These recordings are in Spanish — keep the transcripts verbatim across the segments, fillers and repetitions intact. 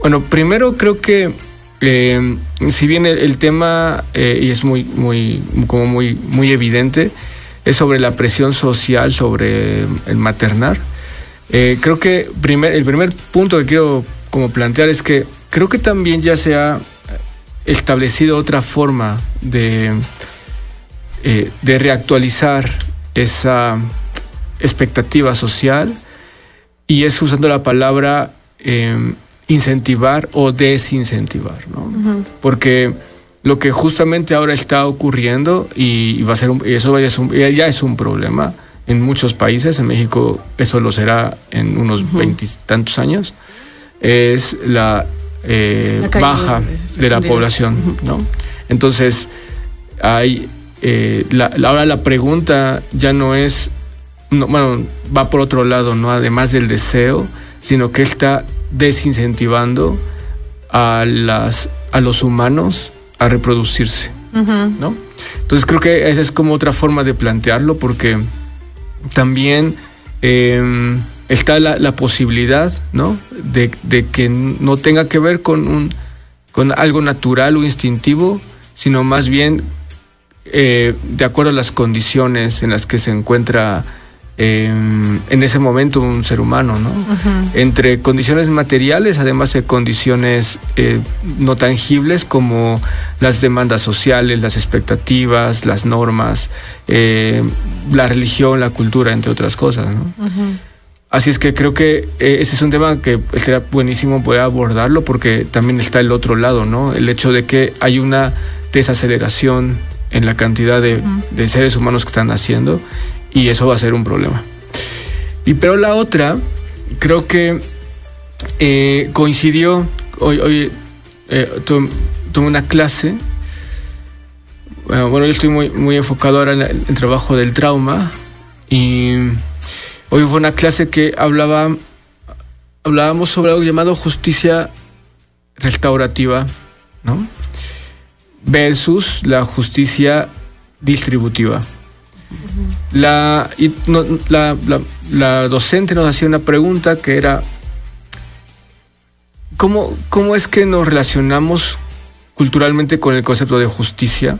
Bueno, primero creo que eh, si bien el, el tema eh, y es muy, muy, como muy, muy evidente, es sobre la presión social sobre el maternar. Eh, creo que primer, el primer punto que quiero como plantear es que creo que también ya se ha establecido otra forma de, eh, de reactualizar esa expectativa social, y es usando la palabra eh, incentivar o desincentivar, ¿no? Uh-huh. Porque lo que justamente ahora está ocurriendo, y, y va a ser un, eso ya es un, ya es un problema en muchos países, en México eso lo será en unos veintitantos uh-huh. años, es la, eh, la baja de, de la población, uh-huh. ¿no? Entonces, hay, eh, la, la, ahora la pregunta ya no es, no, bueno, va por otro lado, ¿no? Además del deseo, sino que está desincentivando a, las, a los humanos a reproducirse, uh-huh. ¿no? Entonces creo que esa es como otra forma de plantearlo, porque también eh, está la, la posibilidad, ¿no? de, de que no tenga que ver con, un, con algo natural o instintivo, sino más bien eh, de acuerdo a las condiciones en las que se encuentra Eh, en ese momento un ser humano, ¿no? Uh-huh. Entre condiciones materiales, además de condiciones eh, no tangibles como las demandas sociales, las expectativas, las normas, eh, la religión, la cultura, entre otras cosas, ¿no? Uh-huh. Así es que creo que eh, ese es un tema que sería buenísimo poder abordarlo, porque también está el otro lado, ¿no? El hecho de que hay una desaceleración en la cantidad de, uh-huh. de seres humanos que están naciendo, y eso va a ser un problema. Y pero la otra, creo que eh, coincidió, hoy, hoy eh, tuve, tuve una clase, bueno, bueno, yo estoy muy, muy enfocado ahora en el, en el trabajo del trauma, y hoy fue una clase que hablaba, hablábamos sobre algo llamado justicia restaurativa, ¿no? Versus la justicia distributiva. La, y no, la, la, la docente nos hacía una pregunta que era ¿cómo, cómo es que nos relacionamos culturalmente con el concepto de justicia?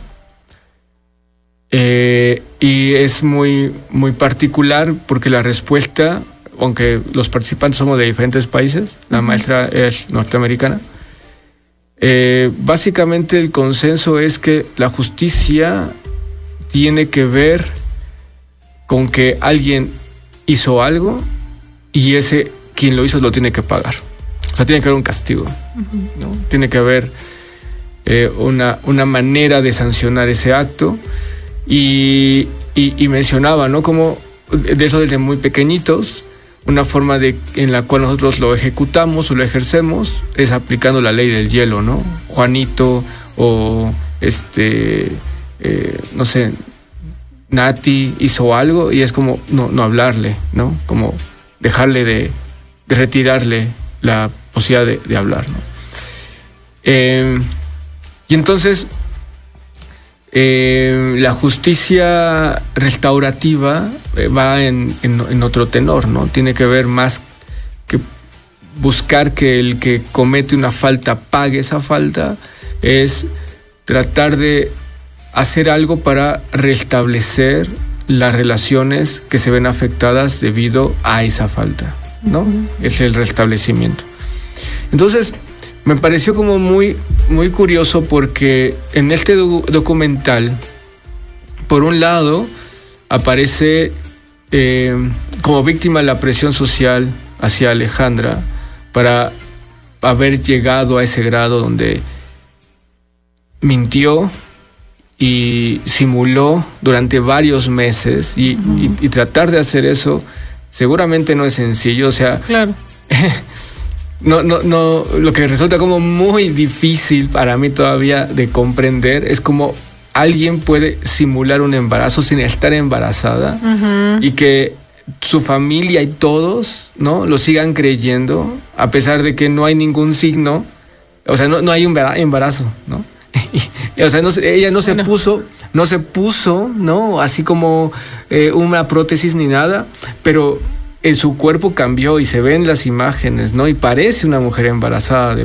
Eh, y es muy, muy particular, porque la respuesta, aunque los participantes somos de diferentes países, la maestra es norteamericana, eh, básicamente el consenso es que la justicia tiene que ver con que alguien hizo algo y ese quien lo hizo lo tiene que pagar. O sea, tiene que haber un castigo, uh-huh. ¿no? Tiene que haber eh, una, una manera de sancionar ese acto, y, y, y mencionaba, ¿no? Como de eso desde muy pequeñitos, una forma de, en la cual nosotros lo ejecutamos o lo ejercemos es aplicando la ley del hielo, ¿no? Juanito o este... Eh, no sé, Nati hizo algo y es como no, no hablarle, ¿no? Como dejarle de, de retirarle la posibilidad de, de hablar, ¿no? Eh, y entonces eh, la justicia restaurativa eh, va en, en, en otro tenor, ¿no? Tiene que ver más que buscar que el que comete una falta pague esa falta, es tratar de hacer algo para restablecer las relaciones que se ven afectadas debido a esa falta, ¿no? Uh-huh. Es el restablecimiento. Entonces, me pareció como muy, muy curioso, porque en este do- documental, por un lado, aparece eh, como víctima de la presión social hacia Alejandra para haber llegado a ese grado donde mintió y simuló durante varios meses, y, uh-huh. y, y tratar de hacer eso seguramente no es sencillo, o sea, claro. no, no, no, lo que resulta como muy difícil para mí todavía de comprender es cómo alguien puede simular un embarazo sin estar embarazada, uh-huh. y que su familia y todos, ¿no?, lo sigan creyendo a pesar de que no hay ningún signo, o sea, no, no hay un embarazo, ¿no? Y, o sea, no, ella no se bueno. puso, no se puso, ¿no? Así como eh, una prótesis ni nada, pero en su cuerpo cambió y se ven las imágenes, ¿no? Y parece una mujer embarazada de